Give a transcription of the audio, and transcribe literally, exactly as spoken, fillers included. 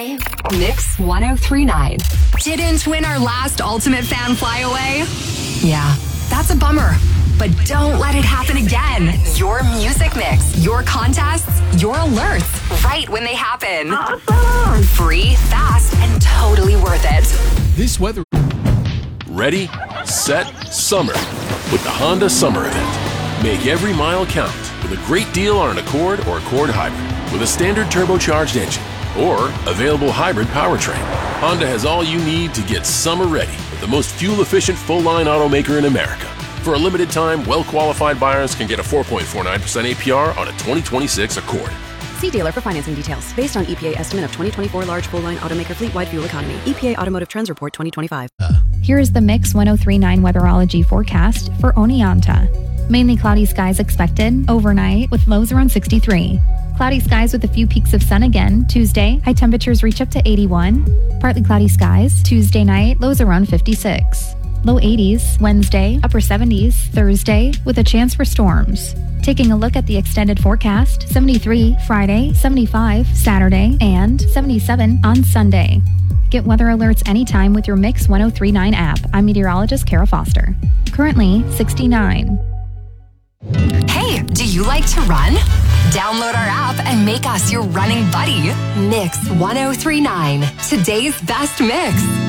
nine. Mix ten thirty-nine. Didn't win our last Ultimate Fan Flyaway? Yeah, that's a bummer. But don't let it happen again. Your music mix, your contests, your alerts, right when they happen. Awesome. Free, fast, and totally worth it. This weather. Ready, set, summer with the Honda Summer Event. Make every mile count with a great deal on an Accord or Accord Hybrid with a standard turbocharged engine or available hybrid powertrain. Honda has all you need to get summer ready with the most fuel-efficient full-line automaker in America. For a limited time, well-qualified buyers can get a four point four nine percent A P R on a twenty twenty-six Accord. See dealer for financing details. Based on E P A estimate of twenty twenty-four large full-line automaker fleet-wide fuel economy. E P A Automotive Trends Report twenty twenty-five. Here is the Mix ten thirty-nine weatherology forecast for Oneonta. Mainly cloudy skies expected overnight with lows around sixty-three. Cloudy skies with a few peaks of sun again. Tuesday, high temperatures reach up to eighty-one. Partly cloudy skies. Tuesday night, lows around fifty-six. Low eighties. Wednesday, upper seventies. Thursday, with a chance for storms. Taking a look at the extended forecast, seventy-three Friday, seventy-five Saturday, and seventy-seven on Sunday. Get weather alerts anytime with your Mix ten thirty-nine app. I'm meteorologist Kara Foster. Currently sixty-nine. Hey, do you like to run? Download our app and make us your running buddy. Mix ten thirty-nine, today's best mix.